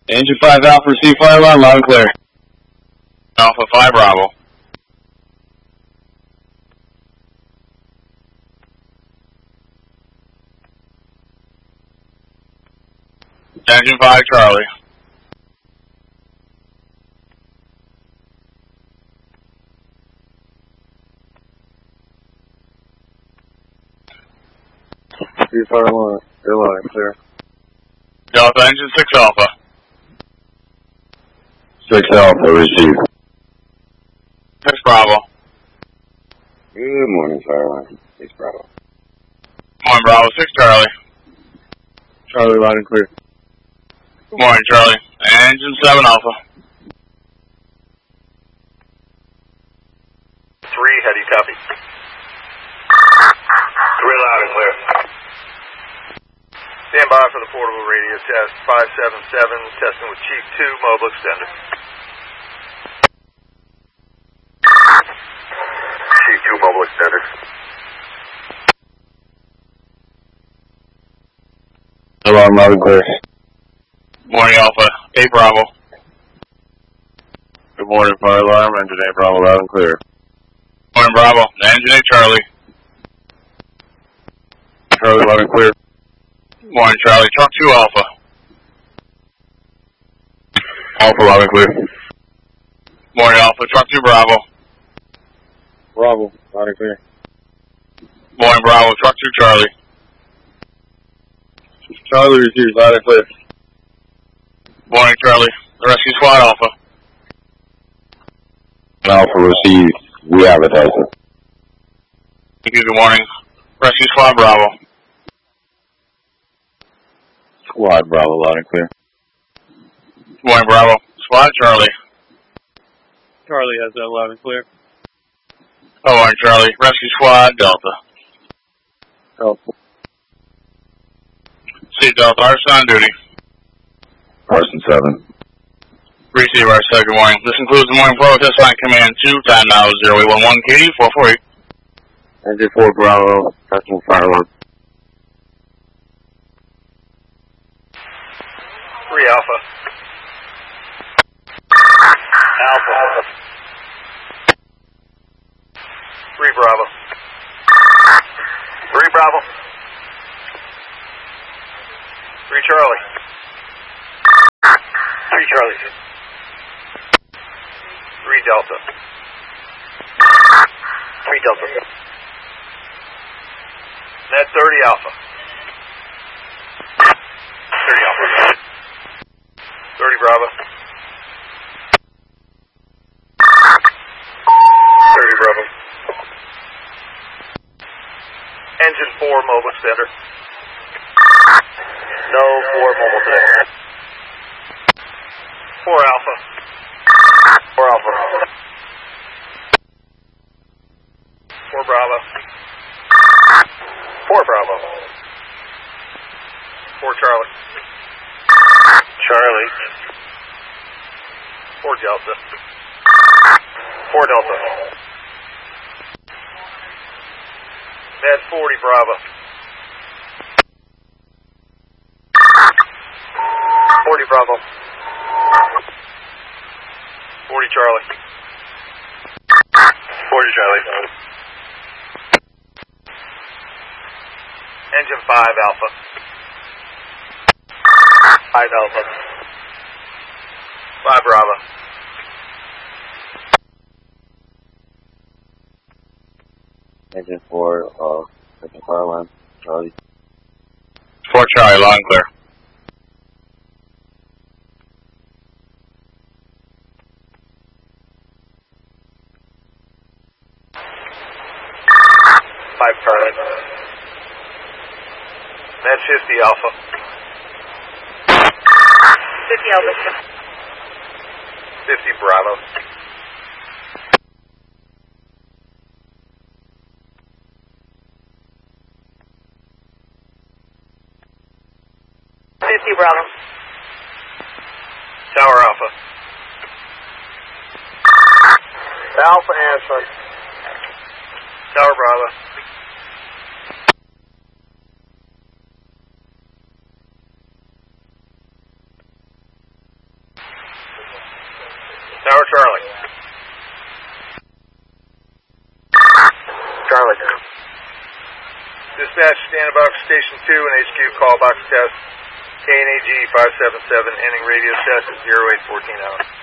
Engine 5 Alpha, receive fire alarm, loud and clear. Alpha 5 Bravo. Engine 5 Charlie. Receive fire alarm, you're loud and clear. Delta Engine 6 Alpha. 6 Alpha, receive. 6 Bravo. Good morning, fire alarm. 6 Bravo. Morning Bravo 6 Charlie. Charlie, loud and clear. Morning Charlie. Engine 7 Alpha. 3, how do you copy? 3 loud and clear. Stand by for the portable radio test 577, testing with Chief 2, mobile extender. Chief 2, mobile extender. Alarm, loud and clear. Morning Alpha 8 Bravo. Good morning, fire alarm, engine 8 Bravo, loud and clear. Morning Bravo. Engine 8 Charlie. Charlie, loud and clear. Morning Charlie. Truck 2 Alpha. Alpha, loud and clear. Morning Alpha. Truck 2 Bravo. Bravo, loud and clear. Morning Bravo. Truck 2 Charlie. Charlie receives loud and clear. Morning Charlie. Rescue Squad Alpha. Alpha received. We have it, Alpha. Thank you. Good morning. Rescue Squad Bravo. Squad Bravo, loud and clear. Morning Bravo. Squad Charlie. Charlie has that loud and clear. Oh, morning Charlie. Rescue Squad Delta. Alpha. See Delta. Arson on duty. Arson 7. Receive our second morning. This includes the morning flow test line command 2, time now 0811 KD 448. Engine 4 Bravo, testing fire alarm. 3 Alpha. Alpha. 3 Bravo. 3 Bravo. 3 Charlie. 3 Charlie. 3 Delta. 3 Delta. Net 30 Alpha. 30 Alpha. 30 Bravo. 30 Bravo. Engine 4 mobile extender. No 4 mobile today. 4 Alpha. 4 Alpha. 4 Bravo. 4 Bravo. 4 Charlie. Charlie. 4 Delta. 4 Delta. Net 40 Bravo. 40 Bravo. 40 Charlie. 40 Charlie. Engine 5 Alpha. 5 Alpha. 5 Bravo. Engine 4, second fire alarm. Charlie. 4 Charlie, loud and clear. Charlie. Net 50 Alpha. 50 Alpha. 50 Bravo. 50 Bravo. Tower Alpha. Alpha answering. Tower Bravo. Tower Charlie. Charlie. Dispatch, standing by for Station 2 and HQ call box test. KNAG 577, ending radio test at 0814 hours.